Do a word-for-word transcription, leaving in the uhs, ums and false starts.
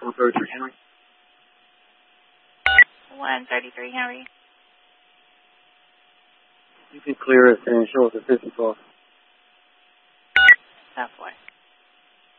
one thirty-three Henry. one thirty-three Henry. You can clear it and show us a fifty call. That's one.